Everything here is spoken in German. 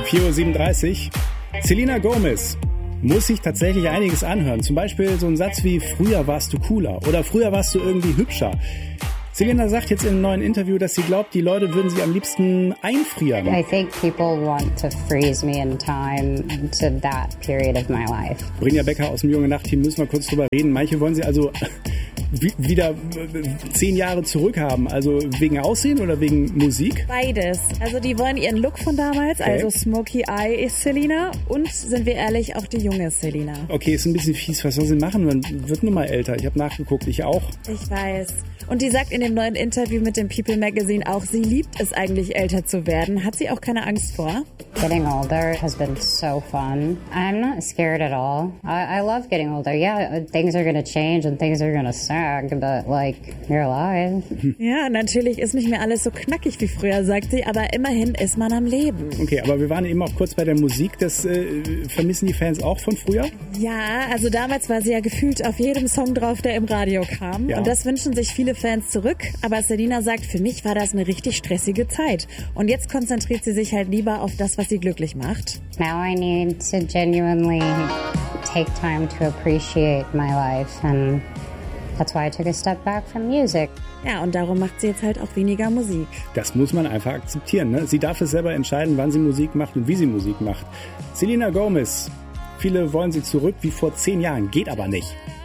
4:37 Uhr. Selena Gomez muss sich tatsächlich einiges anhören. Zum Beispiel so ein Satz wie, früher warst du cooler oder früher warst du irgendwie hübscher. Selena sagt jetzt in einem neuen Interview, dass sie glaubt, die Leute würden sie am liebsten einfrieren. I think people want to freeze me in time to that period of my life. Brinja Becker aus dem Junge Nacht-Team, müssen wir kurz drüber reden. Manche wollen sie also wieder 10 Jahre zurückhaben. Also wegen Aussehen oder wegen Musik? Beides. Also die wollen ihren Look von damals, Okay. also Smokey Eye ist Selena und, sind wir ehrlich, auch die junge Selena. Okay, ist ein bisschen fies. Was soll sie machen? Man wird nun mal älter. Ich habe nachgeguckt, ich auch. Ich weiß. Und die sagt in dem neuen Interview mit dem People Magazine auch, sie liebt es eigentlich, älter zu werden. Hat sie auch keine Angst vor? Getting older has been so fun. I'm not scared at all. I love getting older. Yeah, things are gonna change and things are gonna sag, but like, you're alive. Ja, natürlich ist nicht mehr alles so knackig wie früher, sagt sie, aber immerhin ist man am Leben. Okay, aber wir waren eben auch kurz bei der Musik. Das vermissen die Fans auch von früher? Ja, also damals war sie ja gefühlt auf jedem Song drauf, der im Radio kam. Ja. Und das wünschen sich viele Fans zurück. Aber Selena sagt, für mich war das eine richtig stressige Zeit. Und jetzt konzentriert sie sich halt lieber auf das, was sie glücklich macht. Now I need to genuinely take time to appreciate my life, and that's why I took a step back from music. Ja, und darum macht sie jetzt halt auch weniger Musik. Das muss man einfach akzeptieren. Ne? Sie darf es selber entscheiden, wann sie Musik macht und wie sie Musik macht. Selena Gomez. Viele wollen sie zurück wie vor 10 Jahren. Geht aber nicht.